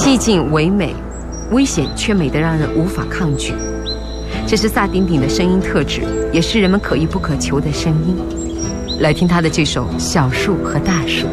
寂静唯美，危险却美得让人无法抗拒。这是萨顶顶的声音特质，也是人们可遇不可求的声音。来听他的这首《小树和大树》。